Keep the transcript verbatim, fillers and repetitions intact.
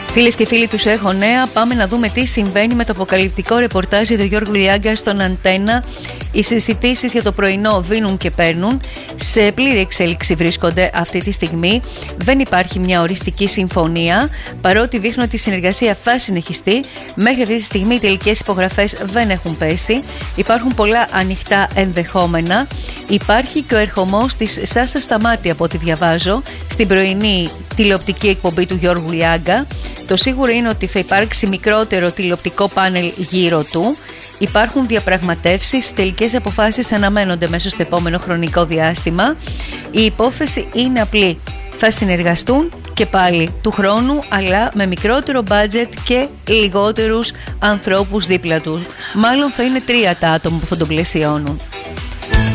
Φίλες και φίλοι, τους έχω νέα. Πάμε να δούμε τι συμβαίνει με το αποκαλυπτικό ρεπορτάζ για τον Γιώργο Λιάγκα στον Αντένα. Οι συζητήσεις για το πρωινό δίνουν και παίρνουν. Σε πλήρη εξέλιξη βρίσκονται αυτή τη στιγμή. Δεν υπάρχει μια οριστική συμφωνία, παρότι δείχνουν ότι η συνεργασία θα συνεχιστεί. Μέχρι αυτή τη στιγμή οι τελικές υπογραφές δεν έχουν πέσει. Υπάρχουν πολλά ανοιχτά ενδεχόμενα. Υπάρχει και ο ερχομός της Σάσα Σταμάτη, από ό,τι διαβάζω, στην πρωινή τηλεοπτική εκπομπή του Γιώργου Λιάγκα. Το σίγουρο είναι ότι θα υπάρξει μικρότερο τηλεοπτικό πάνελ γύρω του. Υπάρχουν διαπραγματεύσεις, τελικές αποφάσεις αναμένονται μέσα στο επόμενο χρονικό διάστημα. Η υπόθεση είναι απλή. Θα συνεργαστούν και πάλι του χρόνου, αλλά με μικρότερο budget και λιγότερους ανθρώπους δίπλα του. Μάλλον θα είναι τρία τα άτομα που θα τον πλαισιώνουν.